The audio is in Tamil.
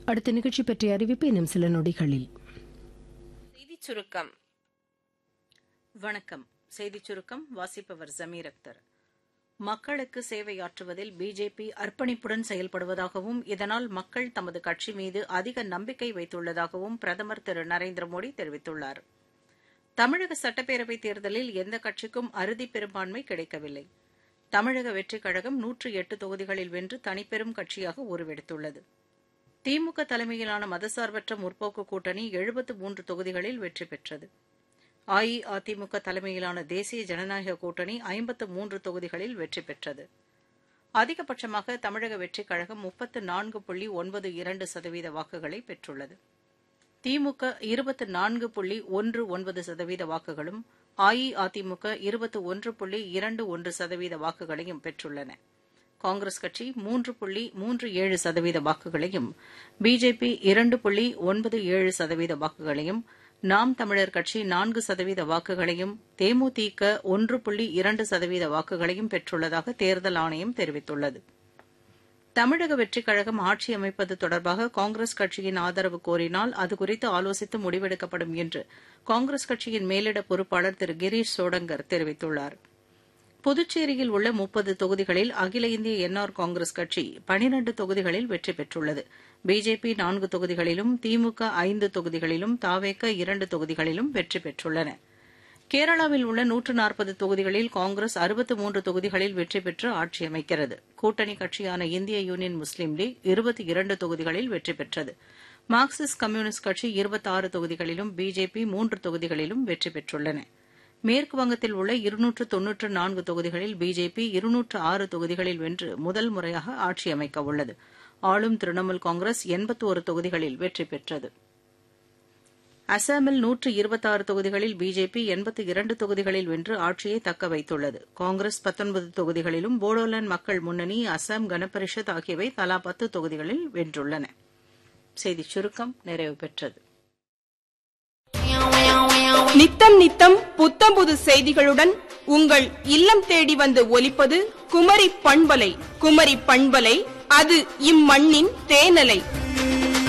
அடுத்த நிகழ்ச்சி பற்றிய அறிவிப்பு இன்னும் சில நொடிகளில். செய்திச் சுருக்கம். வணக்கம். செய்திச் சுருக்கம் வாசிப்பவர் ஜமீர் அக்தர். மக்களுக்கு சேவையாற்றுவதில் பிஜேபி அர்ப்பணிப்புடன் செயல்படுவதாகவும் இதனால் மக்கள் தமது கட்சி மீது அதிக நம்பிக்கை வைத்துள்ளதாகவும் பிரதமர் திரு நரேந்திர மோடி தெரிவித்துள்ளார். தமிழக சட்டப்பேரவைத் தேர்தலில் எந்த கட்சிக்கும் அறுதி பெரும்பான்மை கிடைக்கவில்லை. தமிழக வெற்றிக் கழகம் 108 தொகுதிகளில் வென்று தனிப்பெரும் கட்சியாக உருவெடுத்துள்ளது. திமுக தலைமையிலான மதசார்பற்ற முற்போக்கு கூட்டணி 73 தொகுதிகளில் வெற்றி பெற்றது. அஇஅதிமுக தலைமையிலான தேசிய ஜனநாயக கூட்டணி 53 தொகுதிகளில் வெற்றி பெற்றது. அதிகபட்சமாக தமிழக வெற்றிக் கழகம் 34.92% வாக்குகளை பெற்றுள்ளது. திமுக 24.19% வாக்குகளும் அஇஅதிமுக 21.21% வாக்குகளையும் பெற்றுள்ளன. காங்கிரஸ் கட்சி 3.37% வாக்குகளையும், பிஜேபி 2.97% வாக்குகளையும், நாம் தமிழர் கட்சி 4% வாக்குகளையும், தேமுதிக 1.2% வாக்குகளையும் பெற்றுள்ளதாக தேர்தல் ஆணையம் தெரிவித்துள்ளது. தமிழக வெற்றிக் கழகம் ஆட்சி அமைப்பது தொடர்பாக காங்கிரஸ் கட்சியின் ஆதரவு கோரினால் அதுகுறித்து ஆலோசித்து முடிவெடுக்கப்படும் என்று காங்கிரஸ் கட்சியின் மேலிட பொறுப்பாளர் திரு கிரீஷ் சோடங்கர் தெரிவித்துள்ளார். புதுச்சேரியில் உள்ள 30 தொகுதிகளில் அகில இந்திய என்ஆர் காங்கிரஸ் கட்சி 12 தொகுதிகளில் வெற்றி பெற்றுள்ளது. பிஜேபி 4 தொகுதிகளிலும், திமுக 5 தொகுதிகளிலும், தவேக 2 தொகுதிகளிலும் வெற்றி பெற்றுள்ளன. கேரளாவில் உள்ள 140 தொகுதிகளில் காங்கிரஸ் 63 தொகுதிகளில் வெற்றி பெற்று ஆட்சி அமைக்கிறது. கூட்டணி கட்சியான இந்திய யூனியன் முஸ்லீம் லீக் 22 தொகுதிகளில் வெற்றி பெற்றது. மார்க்சிஸ்ட் கம்யூனிஸ்ட் கட்சி 26 தொகுதிகளிலும், பிஜேபி 3 தொகுதிகளிலும் வெற்றி பெற்றுள்ளன. மேற்குவங்கத்தில் உள்ள 294 தொகுதிகளில் பிஜேபி 206 தொகுதிகளில் வென்று முதல் முறையாக ஆட்சி அமைக்க உள்ளது. ஆளும் திரிணாமுல் காங்கிரஸ் 81 தொகுதிகளில் வெற்றி பெற்றது. அசாமில் 126 தொகுதிகளில் பிஜேபி 82 தொகுதிகளில் வென்று ஆட்சியை தக்க வைத்துள்ளது. காங்கிரஸ் 19 தொகுதிகளிலும், போடோலாந்து மக்கள் முன்னணி, அசாம் கனபரிஷத் ஆகியவை தலா 10 தொகுதிகளில் வென்றுள்ளன. செய்திச் சுருக்கம் நிறைவு பெற்றது. நித்தம் நித்தம் புத்தம்புது செய்திகளுடன் உங்கள் இல்லம் தேடி வந்து ஒலிப்பது குமரி பண்பலை. குமரி பண்பலை, அது இம்மண்ணின் தேனலை.